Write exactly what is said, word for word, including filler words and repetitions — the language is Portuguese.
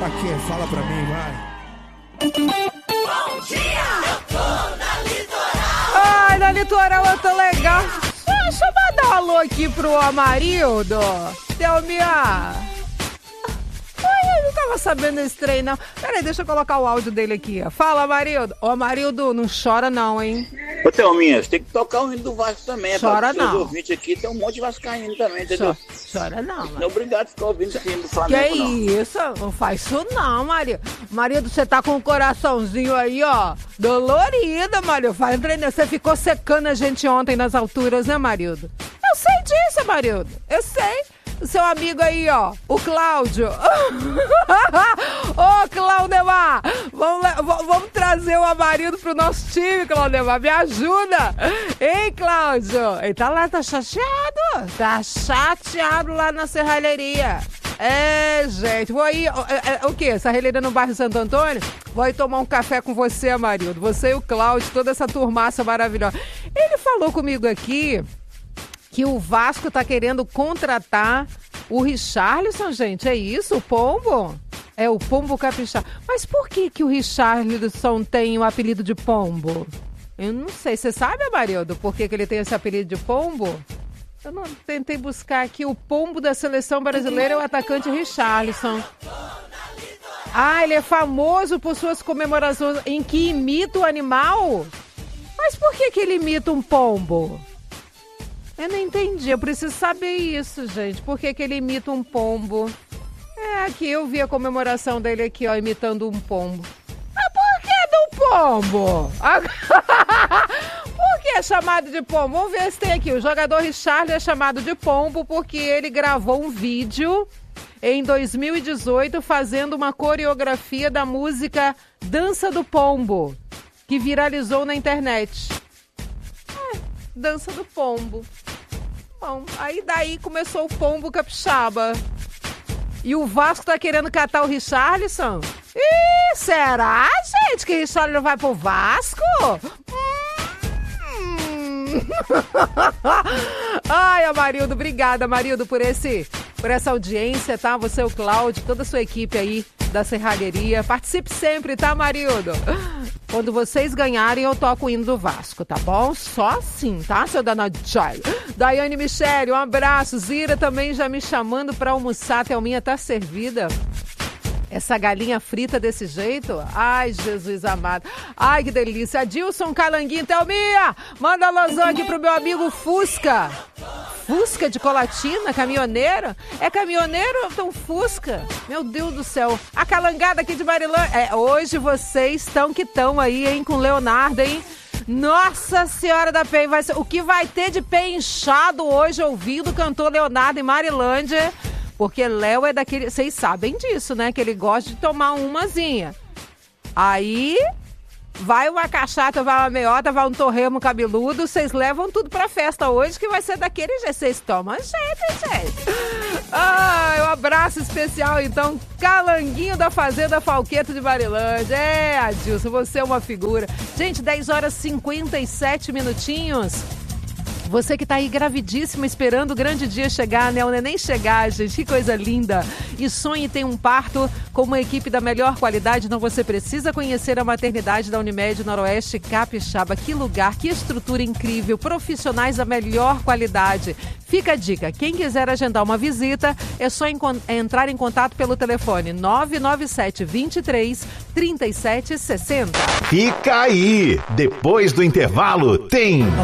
Pra quê? Fala pra mim, vai. Bom dia! Eu tô na Litoral! Ai, na Litoral eu tô legal. Deixa eu mandar um alô aqui pro Amarildo. Delmia. Ai, eu não tava sabendo desse trem, não. Peraí, deixa eu colocar o áudio dele aqui. Fala, Amarildo. Ô, Amarildo, não chora não, hein? Ô, Thelminha, você tem que tocar o hino do Vasco também. Chora para os não. ouvintes aqui, tem um monte de vascaíno também, entendeu? Chora, chora não, mano. Não é obrigado a ficar ouvindo esse hino do Que Flamengo, não. isso? Não faz isso não, Maria. Marido, você tá com um coraçãozinho aí, ó, dolorido, Maria. Faz treinar. Você ficou secando a gente ontem nas alturas, né, marido? Eu sei disso, marido. Eu sei. O seu amigo aí, ó, o Cláudio. Ô, Claudemar, vamos, vamos trazer o Amarildo pro nosso time, Claudemar. Me ajuda. Ei, Cláudio. Ele tá lá, tá chateado. Tá chateado lá na serralheria. É, gente, vou aí, é, é, o quê? Serralheria no bairro Santo Antônio? Vou aí tomar um café com você, Amarildo. Você e o Cláudio, toda essa turmaça maravilhosa. Ele falou comigo aqui que o Vasco tá querendo contratar o Richarlison, gente. É isso, o Pombo? É o Pombo Capixaba. Mas por que que o Richarlison tem o apelido de Pombo? Eu não sei. Você sabe, Amarildo, por que que ele tem esse apelido de Pombo? Eu não tentei buscar aqui. O Pombo da seleção brasileira é o atacante Richarlison. Ah, ele é famoso por suas comemorações em que imita o animal? Mas por que que ele imita um pombo? Eu não entendi, eu preciso saber isso, gente. Por que que ele imita um pombo? É, aqui eu vi a comemoração dele aqui, ó, imitando um pombo. Mas por que do pombo? Por que é chamado de pombo? Vamos ver se tem aqui. O jogador Richarlison é chamado de pombo porque ele gravou um vídeo em dois mil e dezoito fazendo uma coreografia da música Dança do Pombo, que viralizou na internet. É, Dança do Pombo. Bom, aí daí começou o Pombo Capixaba. E o Vasco tá querendo catar o Richarlison? Ih, será, gente, que o Richarlison vai pro Vasco? Hum. Ai, Amarildo, obrigada, Amarildo, por esse, por essa audiência, tá? Você, o Cláudio, toda a sua equipe aí da serralheria. Participe sempre, tá, Amarildo? Quando vocês ganharem, eu toco o hino do Vasco, tá bom? Só assim, tá, seu danadinho? Daiane Michele, um abraço. Zira também já me chamando pra almoçar. A Thelminha tá servida. Essa galinha frita desse jeito? Ai, Jesus amado. Ai, que delícia. Adilson Calanguinho, Thelminha, manda alôzão aqui pro meu amigo Fusca. Fusca de Colatina, caminhoneiro? É caminhoneiro ou então Fusca? Meu Deus do céu. A calangada aqui de Marilã. É, hoje vocês estão que estão aí, hein, com o Leonardo, hein? Nossa Senhora da Penha, vai ser... o que vai ter de pé inchado hoje ouvindo o cantor Leonardo em Marilândia? Porque Léo é daquele... Vocês sabem disso, né? Que ele gosta de tomar umazinha. Aí... vai uma cachaça, vai uma meiota, vai um torremo cabeludo, vocês levam tudo pra festa hoje, que vai ser daquele jeito. Vocês tomam jeito, gente. Ai, um abraço especial, então, Calanguinho da Fazenda Falqueto de Marilândia. É, Adilson, você é uma figura. Gente, dez horas e cinquenta e sete minutinhos. Você que tá aí gravidíssima, esperando o grande dia chegar, né? O neném chegar, gente, que coisa linda. E sonhe ter um parto com uma equipe da melhor qualidade. Então você precisa conhecer a maternidade da Unimed Noroeste Capixaba. Que lugar, que estrutura incrível, profissionais da melhor qualidade. Fica a dica, quem quiser agendar uma visita, é só entrar em contato pelo telefone nove nove sete, vinte e três, trinta e sete sessenta. Fica aí, depois do intervalo tem